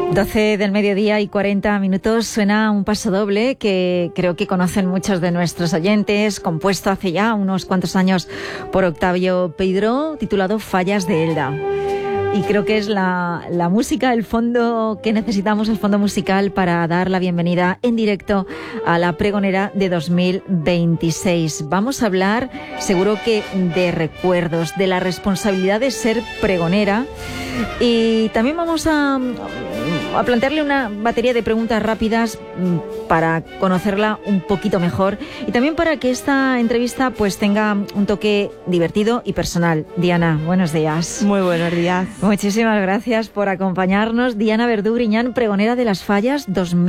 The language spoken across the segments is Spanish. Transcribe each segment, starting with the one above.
12 del mediodía y 40 minutos suena un paso doble que creo que conocen muchos de nuestros oyentes, compuesto hace ya unos cuantos años por Octavio Peiró, titulado Fallas de Elda. Y creo que es la música, el fondo que necesitamos, el fondo musical para dar la bienvenida en directo a la pregonera de 2026. Vamos a hablar, seguro que de recuerdos, de la responsabilidad de ser pregonera. Y también vamos a plantearle una batería de preguntas rápidas para conocerla un poquito mejor y también para que esta entrevista pues tenga un toque divertido y personal. Diana, buenos días. Muy buenos días. Muchísimas gracias por acompañarnos. Diana Verdú Griñán, pregonera de las Fallas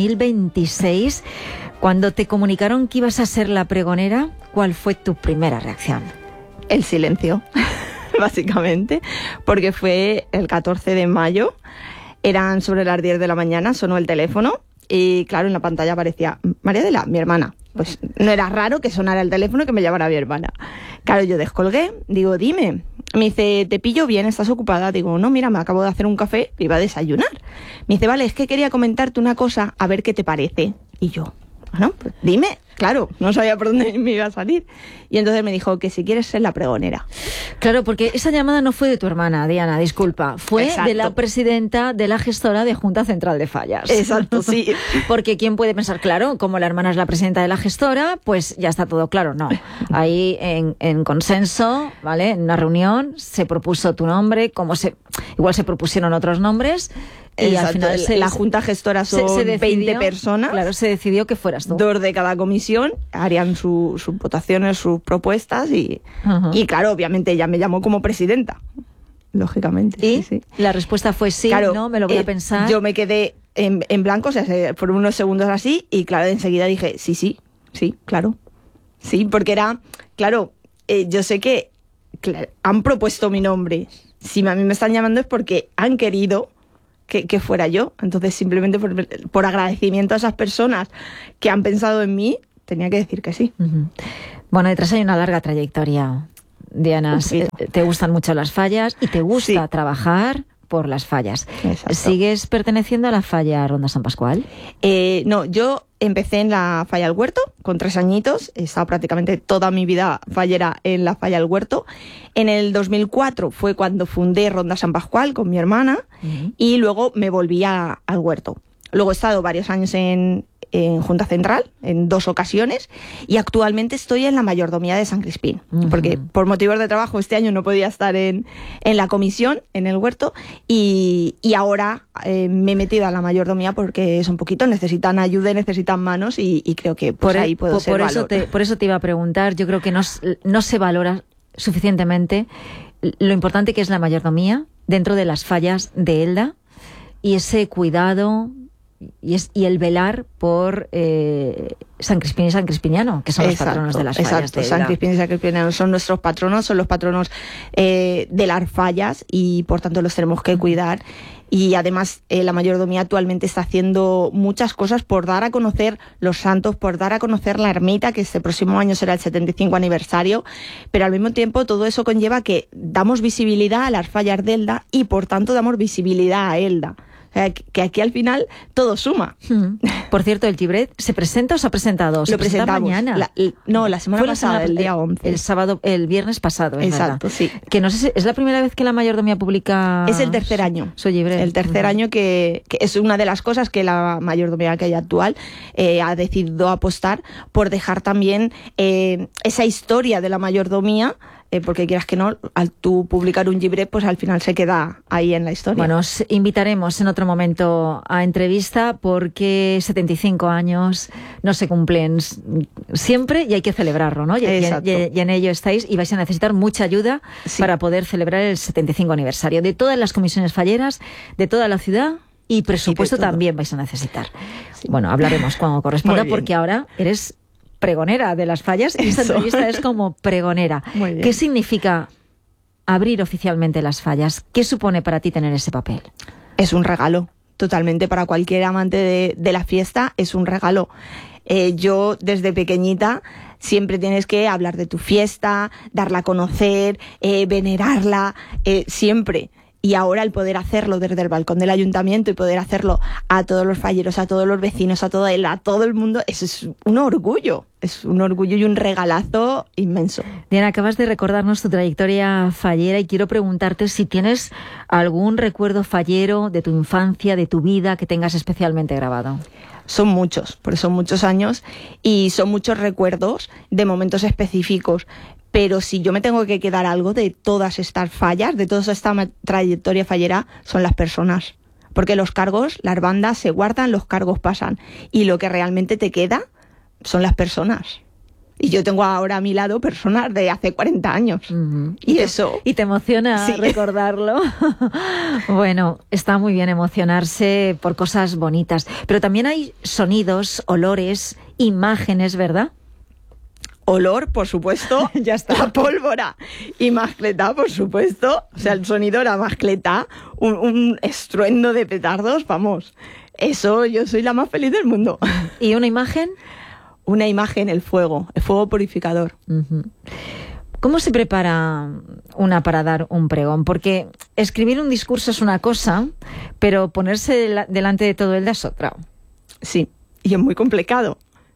2026. Cuando te comunicaron que ibas a ser la pregonera, ¿cuál fue tu primera reacción? El silencio. Básicamente, porque fue el 14 de mayo, eran sobre las 10 de la mañana, sonó el teléfono y claro, en la pantalla aparecía María Adela, mi hermana. Pues no era raro que sonara el teléfono y que me llamara mi hermana. Claro, yo descolgué, digo, dime. Me dice, ¿te pillo bien? ¿Estás ocupada? Digo, no, mira, me acabo de hacer un café, iba a desayunar. Me dice, vale, es que quería comentarte una cosa, a ver qué te parece. Y yo, bueno, pues dime. Claro, no sabía por dónde me iba a salir. Y entonces me dijo que si quieres ser la pregonera. Claro, porque esa llamada no fue de tu hermana, Diana, disculpa. Fue Exacto. De la presidenta de la gestora de Junta Central de Fallas. Exacto, sí. Porque ¿quién puede pensar, claro, como la hermana es la presidenta de la gestora, pues ya está todo claro? No. Ahí en consenso, ¿vale? En una reunión se propuso tu nombre, igual se propusieron otros nombres. Y exacto, al final la junta gestora son se decidió, 20 personas. Claro, se decidió que fueras tú. 2 de cada comisión harían sus votaciones, sus propuestas y claro, obviamente ella me llamó como presidenta, lógicamente. ¿Y? Sí. La respuesta fue sí, claro, no, me lo voy a pensar. Yo me quedé en blanco, o sea, por unos segundos así y claro, enseguida dije sí, claro. Sí, porque era, claro, yo sé que han propuesto mi nombre. Si a mí me están llamando es porque han querido que fuera yo. Entonces, simplemente por agradecimiento a esas personas que han pensado en mí, tenía que decir que sí. Bueno, detrás hay una larga trayectoria, Diana. Te gustan mucho las fallas y te gusta trabajar por las fallas. Exacto. ¿Sigues perteneciendo a la falla Ronda San Pascual? No, yo empecé en la falla El Huerto con 3 añitos. He estado prácticamente toda mi vida fallera en la falla El Huerto. En el 2004 fue cuando fundé Ronda San Pascual con mi hermana y luego me volví al Huerto. Luego he estado varios años en Junta Central, en 2 ocasiones, y actualmente estoy en la mayordomía de San Crispín, porque por motivos de trabajo este año no podía estar en la comisión, en el Huerto, y ahora me he metido a la mayordomía porque es un poquito, necesitan ayuda, necesitan manos, y creo que pues, ahí puedo ser valor. Por eso te iba a preguntar, yo creo que no se valora suficientemente lo importante que es la mayordomía dentro de las fallas de Elda, y ese cuidado y el velar por San Crispín y San Crispiniano, que son los patronos de las fallas. Exacto, San Crispín y San Crispiniano son nuestros patronos, son los patronos de las fallas y por tanto los tenemos que cuidar. Y además la mayordomía actualmente está haciendo muchas cosas por dar a conocer los santos, por dar a conocer la ermita, que este próximo año será el 75 aniversario, pero al mismo tiempo todo eso conlleva que damos visibilidad a las fallas de Elda y por tanto damos visibilidad a Elda. O sea, que aquí al final todo suma. Por cierto, el Gibret ¿se presenta o se ha presentado? Lo presentamos mañana. La semana pasada, el día 11. El viernes pasado, exacto, ¿verdad? Sí. Que no sé si es la primera vez que la mayordomía publica... Es el tercer año. Su Gibret. El tercer año que es una de las cosas que la mayordomía que hay actual ha decidido apostar por dejar también esa historia de la mayordomía, porque quieras que no, al tú publicar un Gibret, pues al final se queda ahí en la historia. Bueno, os invitaremos en otro momento a entrevista porque 75 años no se cumplen siempre y hay que celebrarlo, ¿no? Y en ello estáis y vais a necesitar mucha ayuda para poder celebrar el 75 aniversario de todas las comisiones falleras, de toda la ciudad. Y presupuesto también vais a necesitar. Sí. Bueno, hablaremos cuando corresponda porque ahora eres pregonera de las fallas y esta entrevista es como pregonera. ¿Qué significa abrir oficialmente las fallas? ¿Qué supone para ti tener ese papel? Es un regalo, totalmente, para cualquier amante de la fiesta es un regalo. Yo desde pequeñita siempre tienes que hablar de tu fiesta, darla a conocer, venerarla, siempre. Y ahora el poder hacerlo desde el balcón del ayuntamiento y poder hacerlo a todos los falleros, a todos los vecinos, a todo el mundo, eso es un orgullo. Es un orgullo y un regalazo inmenso. Diana, acabas de recordarnos tu trayectoria fallera y quiero preguntarte si tienes algún recuerdo fallero de tu infancia, de tu vida, que tengas especialmente grabado. Son muchos, porque son muchos años y son muchos recuerdos de momentos específicos. Pero si yo me tengo que quedar algo de todas estas fallas, de toda esta trayectoria fallera, son las personas. Porque los cargos, las bandas se guardan, los cargos pasan. Y lo que realmente te queda son las personas. Y yo tengo ahora a mi lado personas de hace 40 años. Uh-huh. Y te emociona recordarlo. Bueno, está muy bien emocionarse por cosas bonitas. Pero también hay sonidos, olores, imágenes, ¿verdad? Olor, por supuesto, ya está. La pólvora y mascletá, por supuesto. O sea, el sonido era mascletá, un estruendo de petardos, vamos. Eso, yo soy la más feliz del mundo. ¿Y una imagen? Una imagen, el fuego purificador. Uh-huh. ¿Cómo se prepara una para dar un pregón? Porque escribir un discurso es una cosa, pero ponerse delante de todo es otra. Sí, y es muy complicado.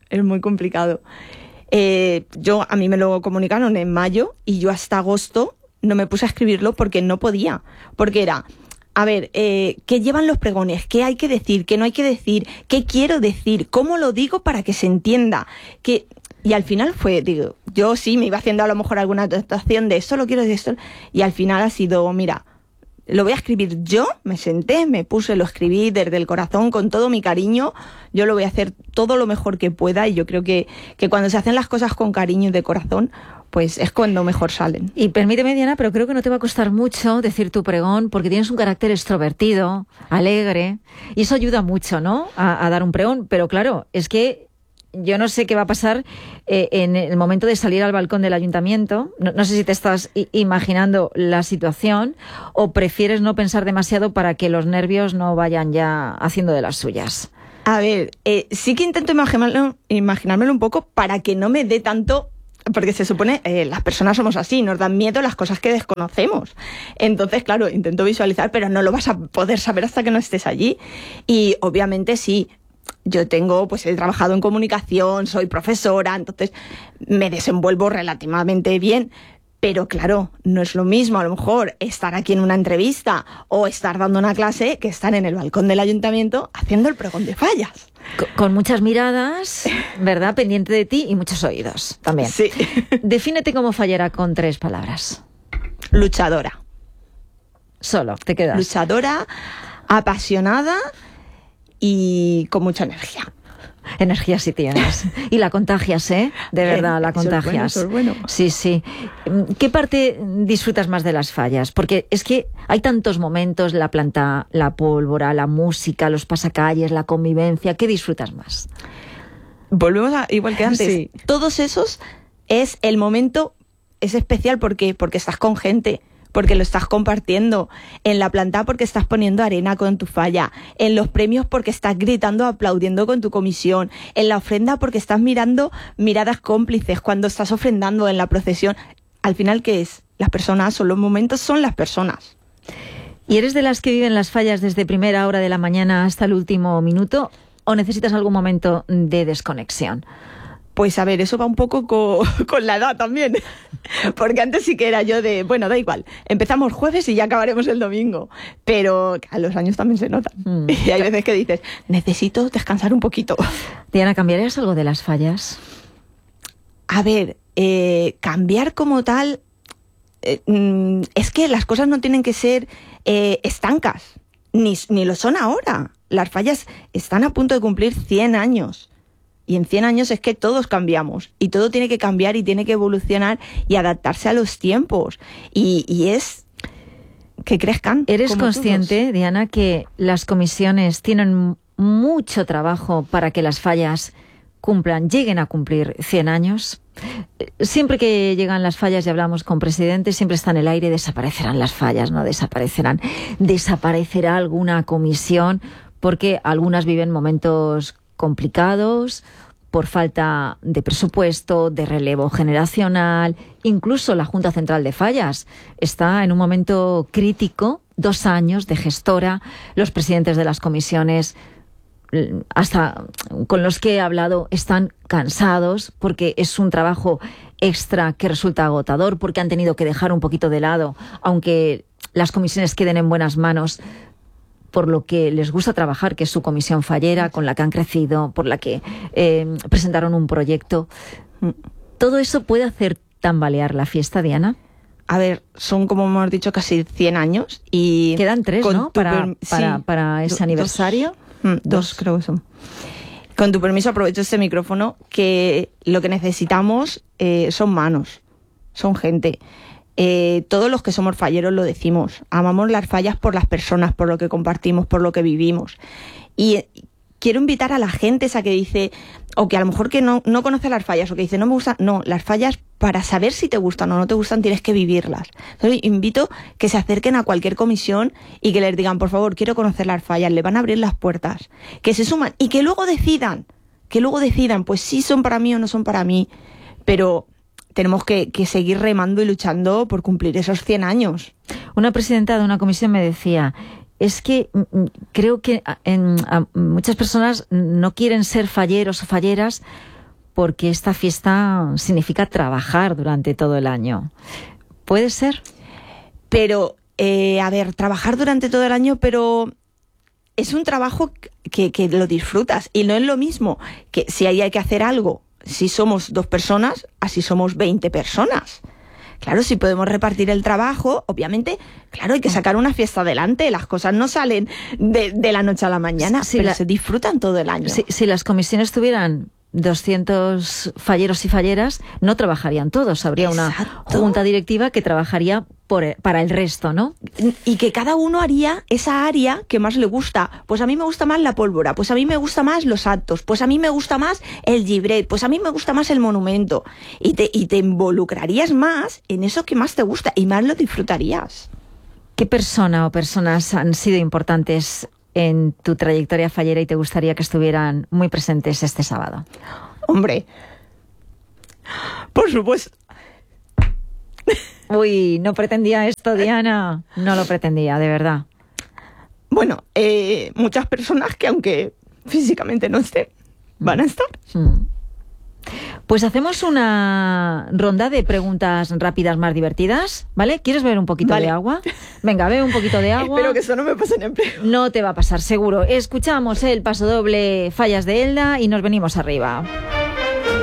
A mí me lo comunicaron en mayo y yo hasta agosto no me puse a escribirlo porque no podía. Porque era, a ver, ¿qué llevan los pregones? ¿Qué hay que decir? ¿Qué no hay que decir? ¿Qué quiero decir? ¿Cómo lo digo para que se entienda? Y al final yo sí me iba haciendo a lo mejor alguna adaptación de esto, lo quiero decir esto. Y al final ha sido, mira, lo voy a escribir yo, me senté, me puse, lo escribí desde el corazón, con todo mi cariño. Yo lo voy a hacer todo lo mejor que pueda y yo creo que cuando se hacen las cosas con cariño y de corazón, pues es cuando mejor salen. Y permíteme, Diana, pero creo que no te va a costar mucho decir tu pregón porque tienes un carácter extrovertido, alegre, y eso ayuda mucho, ¿no?, a dar un pregón. Pero claro, es que yo no sé qué va a pasar en el momento de salir al balcón del ayuntamiento. No sé si te estás imaginando la situación o prefieres no pensar demasiado para que los nervios no vayan ya haciendo de las suyas. A ver, sí que intento imaginármelo un poco para que no me dé tanto, porque se supone las personas somos así, nos dan miedo las cosas que desconocemos. Entonces, claro, intento visualizar, pero no lo vas a poder saber hasta que no estés allí. Y obviamente sí. Yo he trabajado en comunicación, soy profesora, entonces me desenvuelvo relativamente bien, pero claro, no es lo mismo a lo mejor estar aquí en una entrevista o estar dando una clase que estar en el balcón del ayuntamiento haciendo el pregón de fallas. Con muchas miradas, ¿verdad?, pendiente de ti y muchos oídos también. Sí. Defínete como fallera con 3 palabras. Luchadora. Solo, te quedas. Luchadora, apasionada y con mucha energía. Energía sí tienes. Y la contagias, ¿eh? De verdad, la contagias. Eso es bueno. Sí, sí. ¿Qué parte disfrutas más de las fallas? Porque es que hay tantos momentos, la planta, la pólvora, la música, los pasacalles, la convivencia. ¿Qué disfrutas más? Volvemos a igual que antes. Sí. Todos esos es el momento, es especial porque estás con gente, porque lo estás compartiendo. En la planta porque estás poniendo arena con tu falla. En los premios porque estás gritando, aplaudiendo con tu comisión. En la ofrenda porque estás mirando miradas cómplices cuando estás ofrendando en la procesión. Al final, ¿qué es? Las personas, son los momentos, son las personas. ¿Y eres de las que viven las fallas desde primera hora de la mañana hasta el último minuto o necesitas algún momento de desconexión? Pues a ver, eso va un poco con la edad también, porque antes sí que era yo de, bueno, da igual, empezamos jueves y ya acabaremos el domingo, pero a los años también se notan. Y hay veces que dices, necesito descansar un poquito. Diana, ¿cambiarías algo de las fallas? A ver, cambiar como tal, es que las cosas no tienen que ser estancas, ni lo son ahora. Las fallas están a punto de cumplir 100 años. Y en 100 años es que todos cambiamos y todo tiene que cambiar y tiene que evolucionar y adaptarse a los tiempos. Y es que crezcan. ¿Eres consciente, todos? Diana, que las comisiones tienen mucho trabajo para que las fallas lleguen a cumplir 100 años? Siempre que llegan las fallas y hablamos con presidentes, siempre está en el aire, desaparecerán las fallas, no desaparecerán. Desaparecerá alguna comisión porque algunas viven momentos complicados por falta de presupuesto, de relevo generacional. Incluso la Junta Central de Fallas está en un momento crítico 2 años de gestora, los presidentes de las comisiones, hasta con los que he hablado, están cansados porque es un trabajo extra que resulta agotador, porque han tenido que dejar un poquito de lado, aunque las comisiones queden en buenas manos, por lo que les gusta trabajar, que es su comisión fallera, con la que han crecido, por la que presentaron un proyecto. ¿Todo eso puede hacer tambalear la fiesta, Diana? A ver, son, como hemos dicho, casi 100 años y... Quedan 3, ¿no? Para ese aniversario. Dos creo que son. Con tu permiso aprovecho este micrófono, que lo que necesitamos son manos, son gente. Todos los que somos falleros lo decimos, amamos las fallas por las personas, por lo que compartimos, por lo que vivimos. Y quiero invitar a la gente esa que dice, o que a lo mejor que no conoce las fallas, o que dice no me gustan, no, las fallas, para saber si te gustan o no te gustan tienes que vivirlas. Entonces invito que se acerquen a cualquier comisión y que les digan, por favor, quiero conocer las fallas, le van a abrir las puertas, que se suman y que luego decidan, pues sí son para mí o no son para mí, pero tenemos que seguir remando y luchando por cumplir esos 100 años. Una presidenta de una comisión me decía, es que creo que muchas personas no quieren ser falleros o falleras porque esta fiesta significa trabajar durante todo el año. ¿Puede ser? Pero, a ver, trabajar durante todo el año, pero es un trabajo que lo disfrutas. Y no es lo mismo que si ahí hay que hacer algo, si somos 2 personas, así somos 20 personas. Claro, si podemos repartir el trabajo, obviamente, claro, hay que sacar una fiesta adelante. Las cosas no salen de la noche a la mañana, pero se disfrutan todo el año. Si las comisiones tuvieran 200 falleros y falleras, no trabajarían todos. Habría una junta directiva que trabajaría para el resto, ¿no? Y que cada uno haría esa área que más le gusta. Pues a mí me gusta más la pólvora, pues a mí me gusta más los actos, pues a mí me gusta más el llibret, pues a mí me gusta más el monumento. Y te involucrarías más en eso que más te gusta y más lo disfrutarías. ¿Qué persona o personas han sido importantes en tu trayectoria fallera y te gustaría que estuvieran muy presentes este sábado? Hombre, por supuesto. Uy, no pretendía esto, Diana. No lo pretendía, de verdad. Bueno, muchas personas que aunque físicamente no estén, van a estar. Pues hacemos una ronda de preguntas rápidas más divertidas, ¿vale? ¿Quieres beber un poquito de agua? Venga, bebe un poquito de agua. Espero que eso no me pase en empleo. No te va a pasar, seguro. Escuchamos el pasodoble Fallas de Elda y nos venimos arriba.